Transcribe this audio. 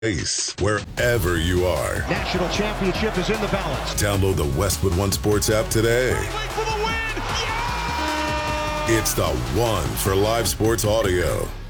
Ace, wherever you are. National championship is in the balance. Download the Westwood One Sports app today. For the win! Yeah! It's the one for live sports audio.